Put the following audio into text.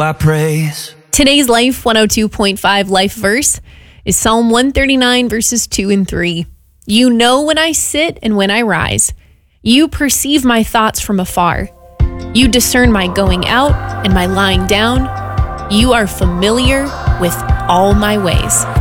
I praise. Today's Life 102.5 life verse is Psalm 139 verses 2 and 3. You know when I sit and when I rise. You perceive my thoughts from afar. You discern my going out and my lying down. You are familiar with all my ways.